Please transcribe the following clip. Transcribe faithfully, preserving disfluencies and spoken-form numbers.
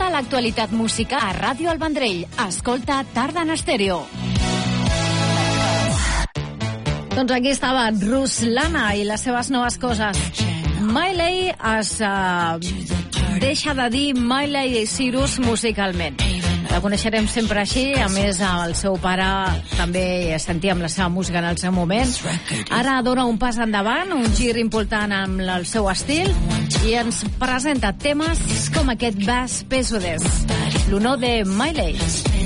Tota l'actualitat musical a Ràdio El Vendrell. Escolta Tarda en Estèreo. Doncs aquí estava Ruslana i les seves noves coses. Miley es uh, deixa de dir Miley Cyrus musicalment. La coneixerem sempre així, a més el seu pare també sentíem la seva música en el seu moment. Ara dona un pas endavant, un gir important amb el seu estil i ens presenta temes com aquest Bass Pesudes, l'honor de Miley.